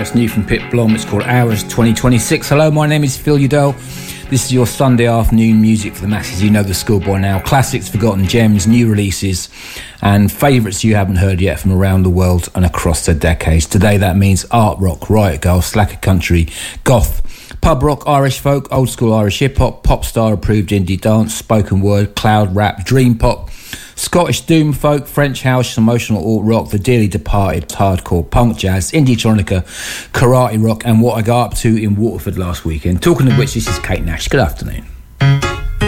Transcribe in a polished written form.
That's new from Pit Blom. It's called Hours 2026. Hello, my name is Phil Udell. This is your Sunday afternoon music for the masses. You know the score by now. Classics, forgotten gems, new releases, and favourites you haven't heard yet from around the world and across the decades. Today that means art rock, riot girl, slacker country, goth, pub rock, Irish folk, old school Irish hip hop, pop star approved indie dance, spoken word, cloud rap, dream pop, Scottish doom folk, French house, emotional alt rock, the dearly departed hardcore, punk jazz, indie-tronica, karate rock, and what I got up to in Waterford last weekend. Talking of which, this is Kate Nash. Good afternoon.